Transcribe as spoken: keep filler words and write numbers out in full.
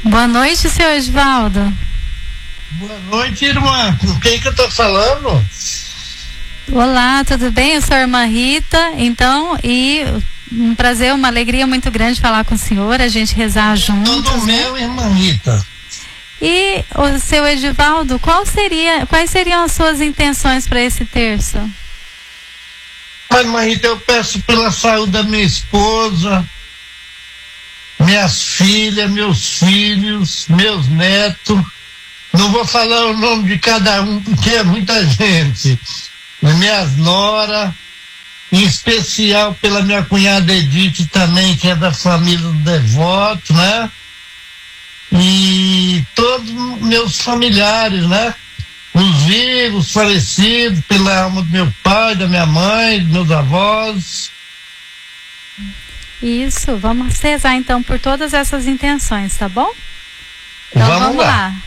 Boa noite, seu Edvaldo. Boa noite, irmã. Com quem que eu tô falando? Olá, tudo bem? Eu sou a irmã Rita, então, e um prazer, uma alegria muito grande falar com o senhor, a gente rezar juntos. Tudo meu, irmã Rita. E o seu Edvaldo, qual seria, quais seriam as suas intenções para esse terço? Mas, irmã Rita, eu peço pela saúde da minha esposa, minhas filhas, meus filhos, meus netos. Não vou falar o nome de cada um, porque é muita gente. Minhas noras, em especial pela minha cunhada Edith também, que é da família do Devoto, né? E todos meus familiares, né? Os vivos, falecidos, pela alma do meu pai, da minha mãe, dos meus avós. Isso, vamos rezar então por todas essas intenções, tá bom? Então vamos, vamos lá. lá.